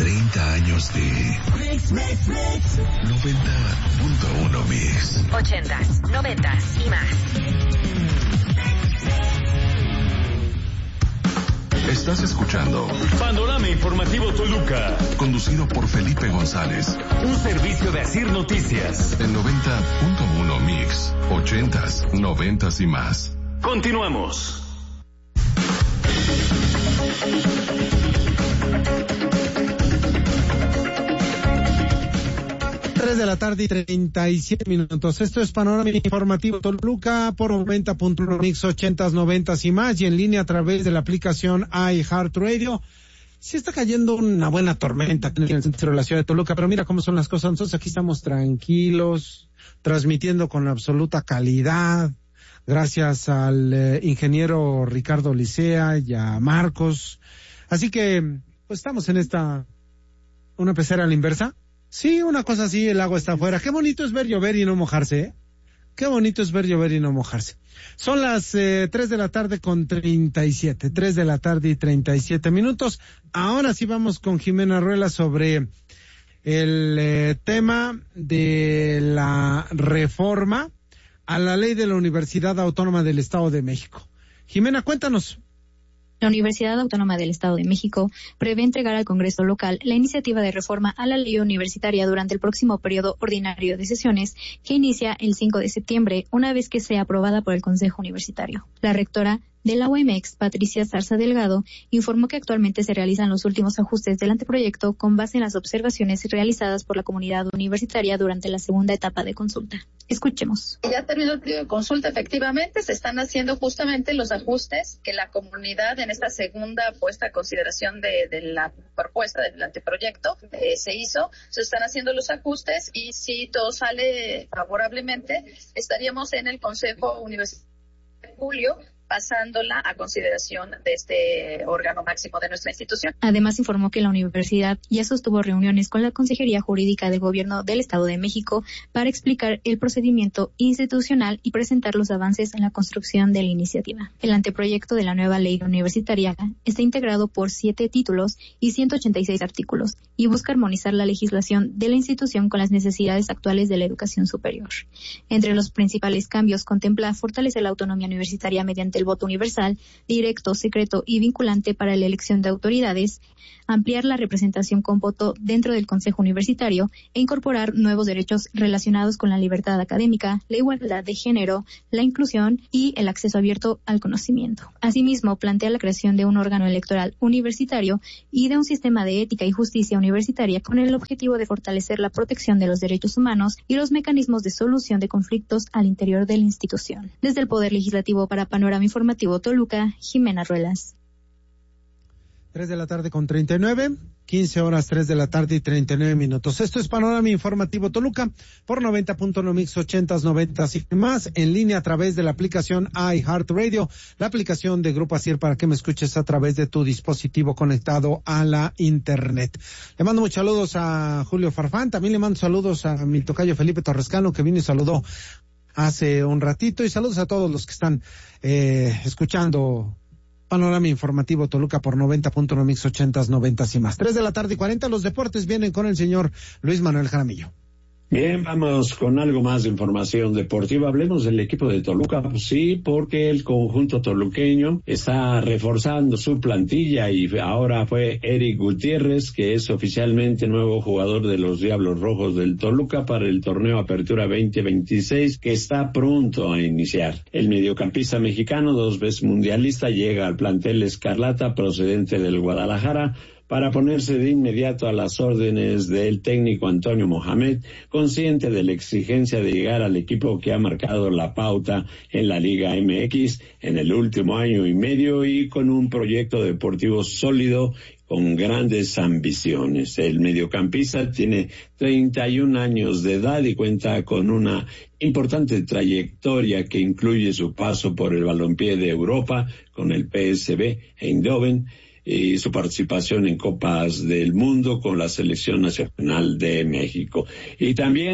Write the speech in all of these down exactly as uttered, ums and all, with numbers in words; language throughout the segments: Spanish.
treinta años de Mix, Mix, Mix. noventa punto uno Mix. ochentas, noventas y más. Estás escuchando Panorama Informativo Toluca, conducido por Felipe González. un servicio de Asir Noticias. En noventa punto uno Mix. ochentas, noventas y más. Continuamos. tres de la tarde y treinta y siete minutos. Esto es Panorama Informativo Toluca por noventa punto uno Mix, ochentas, noventas y más, y en línea a través de la aplicación iHeartRadio. Sí está cayendo una buena tormenta en el centro de la ciudad de Toluca, pero mira cómo son las cosas. Nosotros aquí estamos tranquilos, transmitiendo con absoluta calidad, gracias al eh, ingeniero Ricardo Licea y a Marcos. Así que, pues estamos en esta, una pecera a la inversa. Sí, una cosa así, el agua está afuera. Qué bonito es ver llover y no mojarse, ¿eh? Qué bonito es ver llover y no mojarse. Son las eh, tres de la tarde con treinta y siete, tres de la tarde y treinta y siete minutos. Ahora sí vamos con Jimena Ruela sobre el eh, tema de la reforma a la ley de la Universidad Autónoma del Estado de México. Jimena, cuéntanos. La Universidad Autónoma del Estado de México prevé entregar al Congreso local la iniciativa de reforma a la ley universitaria durante el próximo periodo ordinario de sesiones, que inicia el cinco de septiembre, una vez que sea aprobada por el Consejo Universitario. La rectora de la U A M X, Patricia Zarza Delgado, informó que actualmente se realizan los últimos ajustes del anteproyecto con base en las observaciones realizadas por la comunidad universitaria durante la segunda etapa de consulta. Escuchemos. Ya terminó el periodo de consulta, efectivamente, se están haciendo justamente los ajustes que la comunidad en esta segunda puesta a consideración de, de la propuesta del anteproyecto eh, se hizo, se están haciendo los ajustes y si todo sale favorablemente, estaríamos en el Consejo Universitario de julio, pasándola a consideración de este órgano máximo de nuestra institución. Además, informó que la universidad ya sostuvo reuniones con la Consejería Jurídica del Gobierno del Estado de México para explicar el procedimiento institucional y presentar los avances en la construcción de la iniciativa. El anteproyecto de la nueva ley universitaria está integrado por siete títulos y ciento ochenta y seis artículos y busca armonizar la legislación de la institución con las necesidades actuales de la educación superior. Entre los principales cambios contempla fortalecer la autonomía universitaria mediante el voto universal, directo, secreto y vinculante para la elección de autoridades, ampliar la representación con voto dentro del Consejo Universitario e incorporar nuevos derechos relacionados con la libertad académica, la igualdad de género, la inclusión y el acceso abierto al conocimiento. Asimismo, plantea la creación de un órgano electoral universitario y de un sistema de ética y justicia universitaria con el objetivo de fortalecer la protección de los derechos humanos y los mecanismos de solución de conflictos al interior de la institución. Desde el Poder Legislativo para Panorama Informativo Toluca, Jimena Ruelas. tres de la tarde con treinta y nueve, quince horas, tres de la tarde y treinta y nueve minutos. Esto es Panorama Informativo Toluca por noventa punto uno Mix, ochentas, noventas y más, en línea a través de la aplicación iHeartRadio, la aplicación de Grupo Asir para que me escuches a través de tu dispositivo conectado a la internet. Le mando muchos saludos a Julio Farfán, también le mando saludos a mi tocayo Felipe Torrescano, que vino y saludó hace un ratito, y saludos a todos los que están eh, escuchando Panorama Informativo Toluca por noventa punto uno Mix, ochentas, noventas y más. tres de la tarde y cuarenta, los deportes vienen con el señor Luis Manuel Jaramillo. Bien, vamos con algo más de información deportiva. Hablemos del equipo de Toluca. Pues sí, porque el conjunto toluqueño está reforzando su plantilla y ahora fue Eric Gutiérrez, que es oficialmente nuevo jugador de los Diablos Rojos del Toluca para el torneo Apertura veinte veintiséis, que está pronto a iniciar. El mediocampista mexicano, dos veces mundialista, llega al plantel Escarlata procedente del Guadalajara para ponerse de inmediato a las órdenes del técnico Antonio Mohamed, consciente de la exigencia de llegar al equipo que ha marcado la pauta en la Liga M X en el último año y medio y con un proyecto deportivo sólido con grandes ambiciones. El mediocampista tiene treinta y un años de edad y cuenta con una importante trayectoria que incluye su paso por el balompié de Europa con el P S V Eindhoven y su participación en Copas del Mundo con la Selección Nacional de México. Y también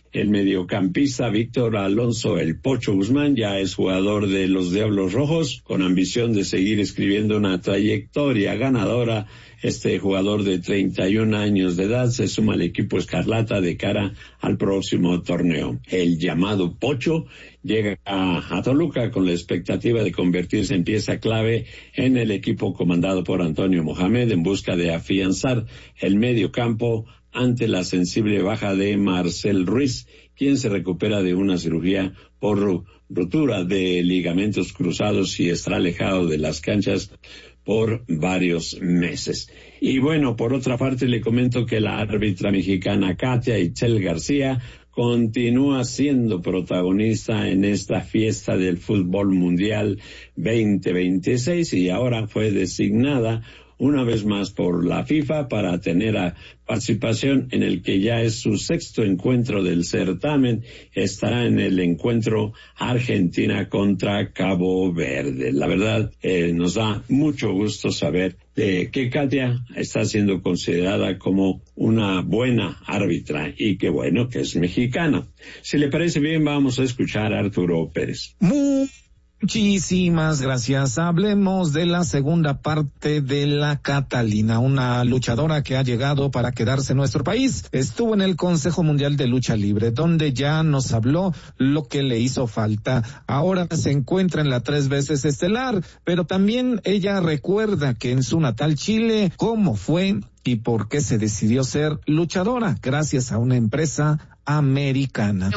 El mediocampista Víctor Alonso El Pocho Guzmán ya es jugador de los Diablos Rojos, con ambición de seguir escribiendo una trayectoria ganadora. Este jugador de treinta y un años de edad se suma al equipo escarlata de cara al próximo torneo. El llamado Pocho llega a, a Toluca con la expectativa de convertirse en pieza clave en el equipo comandado por Antonio Mohamed en busca de afianzar el medio campo ante la sensible baja de Marcel Ruiz, quien se recupera de una cirugía por rotura de ligamentos cruzados y estará alejado de las canchas por varios meses. Y bueno, por otra parte le comento que la árbitra mexicana Katia Itzel García continúa siendo protagonista en esta fiesta del fútbol mundial veinte veintiséis y ahora fue designada una vez más por la FIFA para tener a participación en el que ya es su sexto encuentro del certamen. Estará en el encuentro Argentina contra Cabo Verde. La verdad, eh, nos da mucho gusto saber eh, que Katia está siendo considerada como una buena árbitra y que bueno que es mexicana. Si le parece bien, vamos a escuchar a Arturo Pérez. Muy Muchísimas gracias. Hablemos de la segunda parte de la Catalina, una luchadora que ha llegado para quedarse en nuestro país. Estuvo en el Consejo Mundial de Lucha Libre, donde ya nos habló lo que le hizo falta. Ahora se encuentra en la tres veces estelar, pero también ella recuerda que en su natal Chile, cómo fue y por qué se decidió ser luchadora, gracias a una empresa americana.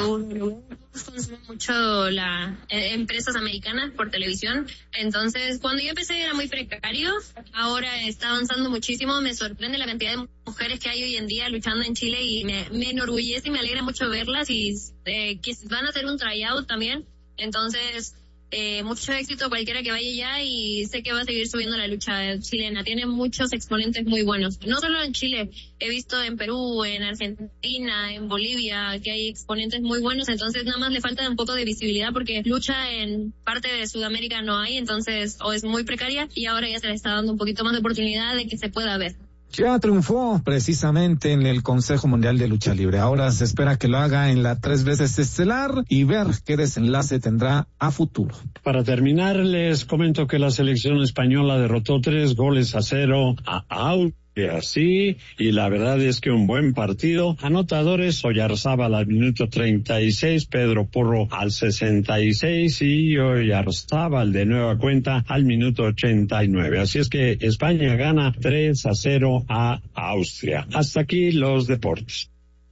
Consumo mucho las eh, empresas americanas por televisión, entonces cuando yo empecé era muy precario, ahora está avanzando muchísimo, me sorprende la cantidad de mujeres que hay hoy en día luchando en Chile y me, me enorgullece y me alegra mucho verlas y eh, que van a hacer un tryout también, entonces Eh, mucho éxito cualquiera que vaya allá y sé que va a seguir subiendo la lucha chilena. Tiene muchos exponentes muy buenos. No solo en Chile, he visto en Perú, en Argentina, en Bolivia, que hay exponentes muy buenos. Entonces nada más le falta un poco de visibilidad porque lucha en parte de Sudamérica no hay, entonces o es muy precaria y ahora ya se le está dando un poquito más de oportunidad de que se pueda ver. Ya triunfó precisamente en el Consejo Mundial de Lucha Libre. Ahora se espera que lo haga en la tres veces estelar y ver qué desenlace tendrá a futuro. Para terminar, les comento que la selección española derrotó tres goles a cero a Austria. Así, y la verdad es que un buen partido. Anotadores: Oyarzábal al minuto treinta y seis, Pedro Porro al sesenta y seis y Oyarzábal de nueva cuenta al minuto ochenta y nueve. Así es que España gana tres a cero a Austria. Hasta aquí los deportes.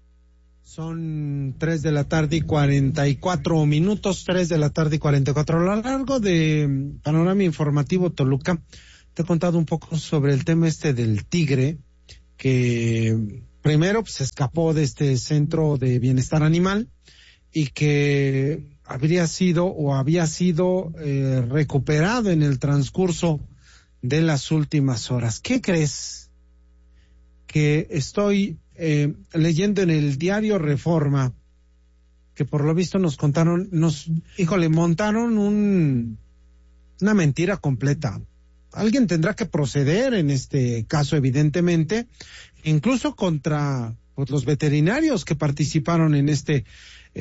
Son tres de la tarde y cuarenta y cuatro minutos, tres de la tarde y cuarenta y cuatro. A lo largo de Panorama Informativo Toluca, te he contado un poco sobre el tema este del tigre, que primero pues escapó de este centro de bienestar animal y que habría sido o había sido eh, recuperado en el transcurso de las últimas horas. ¿Qué crees? Que estoy eh, leyendo en el diario Reforma, que por lo visto nos contaron, nos, híjole, montaron un, una mentira completa. Alguien tendrá que proceder en este caso, evidentemente, incluso contra pues, los veterinarios que participaron en este